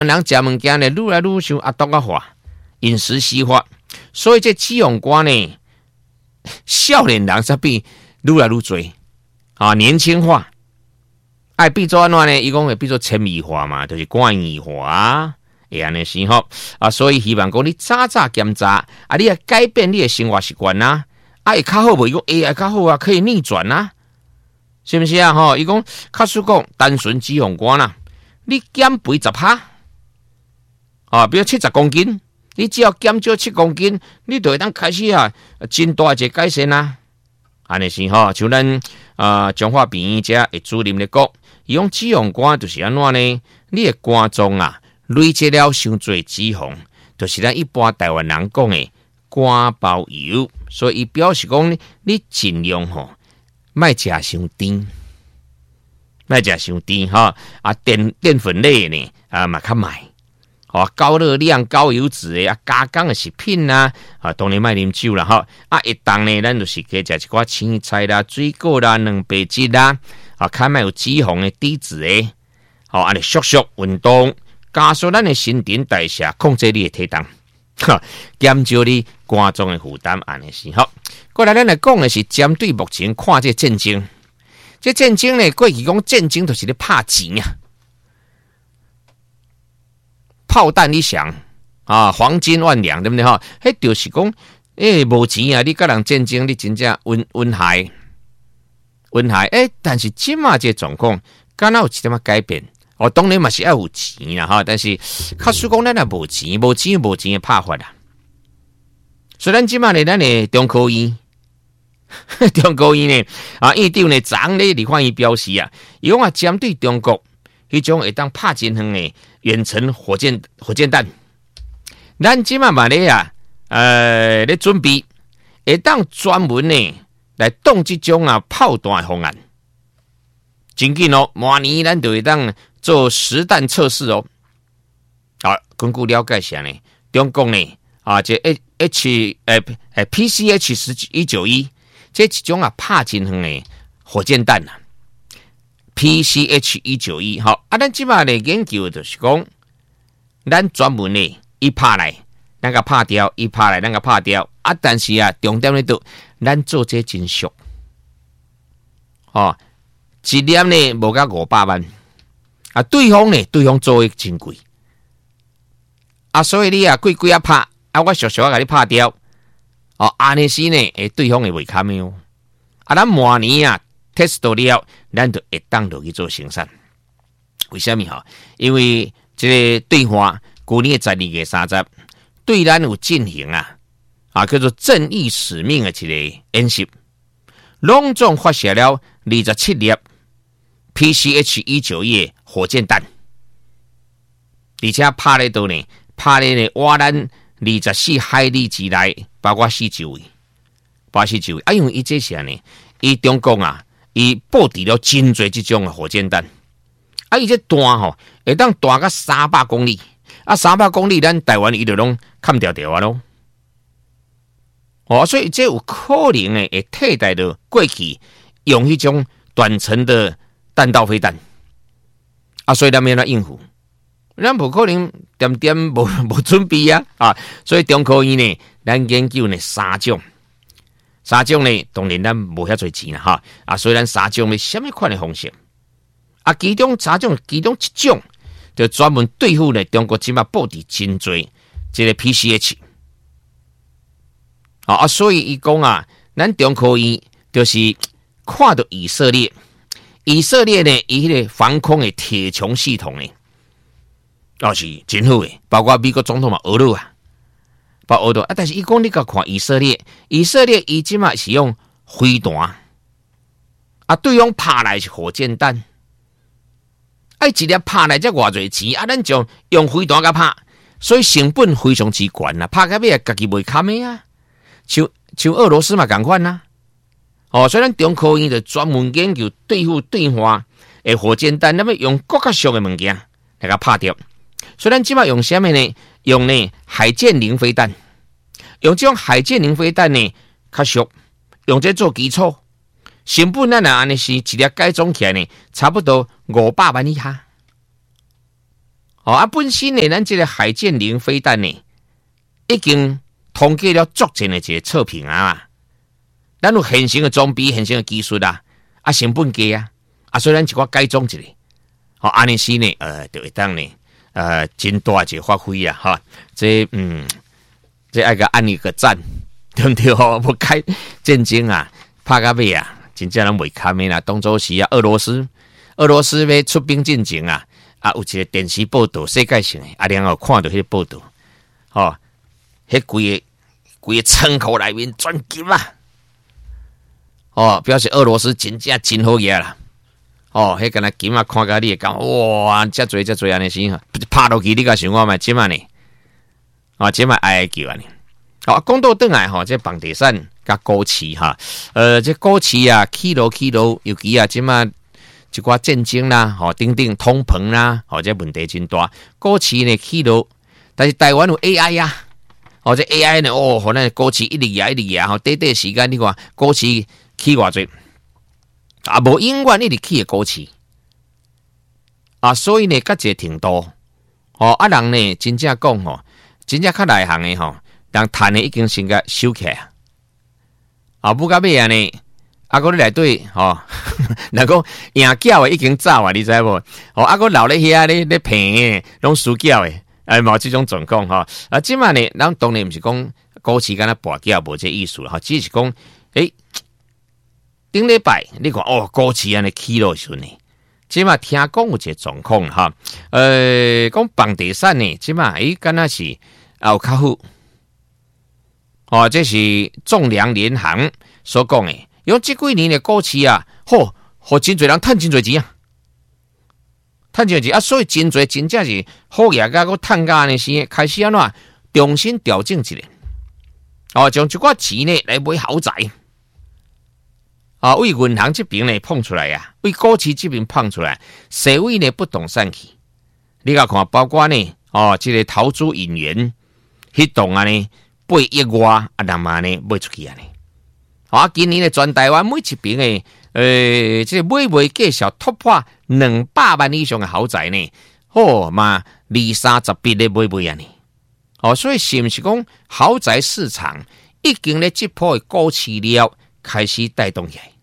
人食物件呢，愈来愈想毒化，饮食西化，所以这脂肪肝呢，少年人才比愈来愈多啊，年轻化。爱变做安怎呢？伊讲会变做纤维化嘛，就是肝硬化会安尼是吼啊，所以希望讲你早检查啊，你要改变你的生活习惯啦，会较好无？伊讲会较好啊，可以逆转啦，是不是啊？吼，伊讲假使讲单纯脂肪肝啦，你减肥10%啊，比如70公斤，你只要减少7公斤，你就会当开始真大一个改善啦。安尼是吼，像咱中华病院遮会主任咧讲。伊讲脂肪肝就是安怎呢？你的肝脏累积了伤侪脂肪，就是咱一般台湾人讲的肝包油。所以伊表示讲，你尽量莫食伤甜，莫食伤甜淀粉类呢嘛较卖。高热量、高油脂的加工的食品当然莫啉酒啦一当呢，咱就是加食一寡青菜啦、水果啦、蛋白质啦。较莫有脂肪的低脂的，安尼速速运动，加速咱的新陈代谢，控制你的体重，减少你肝脏的负担，安尼是好。过来，咱来讲的是针对目前看这战争，这战争呢，过去讲战争就是咧拍钱炮弹一响黄金万两，对不对迄就是讲，无钱你甲人战争，你真正温害。但是即马这状况，敢若有一点改变。当然嘛是要有钱啦但是假使讲咱也无钱的拍法啦。所以咱即马呢，咱的中科院呢院长呢昨昏咧李焕英表示伊讲针对中国迄种会当拍真远的远程火箭弹，咱即马嘛咧咧准备会当专门呢。来动这种炮弹的方案，真紧明年咱就会当做实弹测试根据了解下呢，中共呢这PCH-191这一种拍真远的火箭弹PCH-191咱即马的研究就是讲，咱专门呢一拍来，咱个拍掉，一拍来，咱个拍掉但是重点咧都。咱做这真俗一年呢无到500万对方做的真贵所以你贵拍我俗给你拍掉安尼时呢对方会袂堪的咱明年test 到了，咱就会当落去做生产。为什么因为这个对话去年12月30对咱有进行叫做正义使命的一个演习，隆重发射了27粒 PCH-191的火箭弹，而且拍咧倒呢，拍咧瓦咱24海里之内，包括四周围，因为伊这些呢，伊中共伊布置了真侪这种的火箭弹，伊这弹会当弹到300公里，300公里咱台湾伊就拢砍掉咯。所以这有可能会替代的过去用迄种短程的弹道飞弹所以咱要来应付，咱不可能点无准备所以中科院呢，咱研究呢3种呢，当然咱无遐多钱啦所以咱3种呢什么款的方式其中3种，其中1种就专门对付呢中国即马布置真多这个 PCH。所以伊讲咱中科院就是看到以色列呢，伊迄个防空的铁穹系统呢，是真好诶，包括美国总统嘛学到但是伊讲你甲看以色列伊即马是用飞弹对方拍来是火箭弹，一粒拍来才偌侪钱咱就用飞弹甲拍，所以成本非常之高拍到尾家己袂堪的像俄罗斯嘛同款所以咱中科院就专门研究对付对方的火箭弹，那么用更加俗的物件来甲拍掉。所以咱即马用什么呢？用呢海剑零飞弹，用这种海剑零飞弹呢较俗，用这做基础，成本咱安尼是一粒改装起来呢，差不多500万以下本身呢，咱这个海剑零飞弹呢，已经通过了足前的一个测评啊。咱有现成的装备、现成的技术啊，成本低啊，所以咱一寡改装一下，安尼时呢，就会当呢，真大一个发挥啊，哈，这爱个按一个赞，对不对？不开战争啊，拍到尾啊，真正人袂堪的啦。当初时啊，俄罗斯要出兵进前啊，有一个电视报道，世界性的，然后看到迄个报道，迄规个仓库内面全金啊！表示俄罗斯真正真好嘢啦！迄个那金啊，看甲你会讲哇，遮侪安尼先，拍落去你甲想我嘛，即嘛呢？即嘛哀叫安尼。讲到转来这房地产甲股市哈，这股市啊起落，尤其啊，即嘛一寡战争啦，等等通膨啦，这问题真大。股市呢起落，但是台湾有 AI 呀，这 AI 呢，可能股市一直压，短时间你看股市起偌济，无永远一直起的股市，所以呢，甲一个程度，人呢真正讲真正较内行的人赚的已经先甲收起来不到尾呢，个内底人讲赢饺的已经走啊，你知无？个留咧遐咧骗的，拢输饺的，冇这种状况即嘛呢，咱当然毋是讲股市敢若博饺无这意思只是讲顶礼拜你看股市安尼起落时呢，即嘛听讲有一个状况讲房地产呢，即嘛敢若是有较好这是仲量联行所讲的，用这几年的股市啊，互真侪人趁真侪钱啊，趁真侪钱所以真侪真正是好嘢甲个趁甲安尼先开始安怎重新调整一下将一寡钱呢来买豪宅为银行这边呢碰出来啊，为股市这边碰出来，社会呢不动产去，你甲看，包括呢这个投资引援迄栋啊呢8亿外人嘛呢卖出去啊呢，今年呢全台湾每一边的这买卖介绍突破200万以上的豪宅呢，嘛20-30笔的买卖啊呢，所以是不是讲豪宅市场已经咧这波的股市了开始带动起来？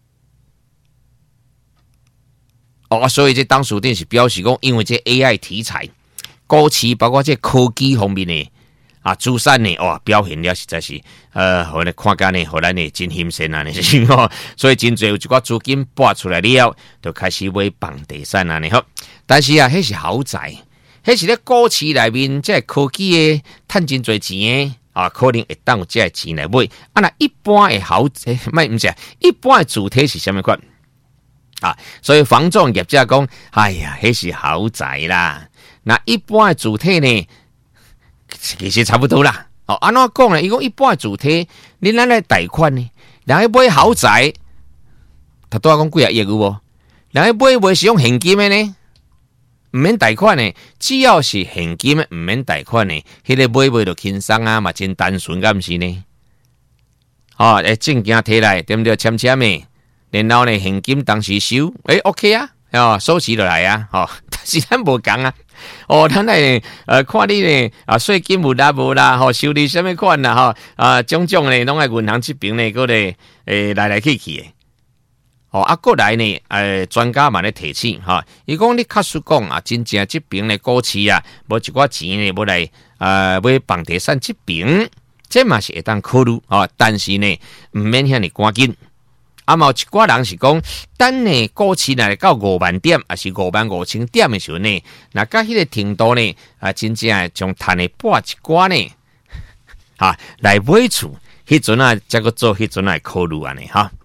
所以这当时定是表示讲，因为这 AI 题材，股市包括这科技方面的资产呢，表现了实在是，互咱看见呢，互咱呢真新鲜啊，所以真侪有一寡资金拨出来了，就开始买房地产啊，好。但是迄是豪宅，迄是咧股市内面这科技的趁真侪钱的可能会当有这钱来买。那一般的豪宅，唔是一般的主体是什么款？所以房仲业者讲，哎呀，迄是豪宅啦。那一般的主体呢？其实差不多啦。安怎讲呢？伊讲一般的主体，你咱来贷款呢，人去买豪宅，他多讲几啊亿有无？人去买是用现金的呢，唔免贷款呢。只要是现金的，唔免贷款呢，迄个买就轻松啊，嘛真单纯，敢毋是呢？证件摕来，对不对？签的，然后呢，现金当时收，OK 啊，收起落来啊，但是咱无讲啊。咱来看你呢税金有啦无啦，收入什么款啦种种呢，拢爱银行这边呢，个来来去的。过来呢，专家嘛咧提醒伊讲你确实讲真正这边的股市啊，无一寡钱呢，要来买房地产这边，这嘛是会当考虑但是呢，唔免遐尼赶紧。嘛有一寡人是讲，等呢股市来到5万点，还是55000点的时候呢，那甲迄个程度呢，真正将赚的拨一寡呢，来买厝，迄阵才个做迄阵来考虑安尼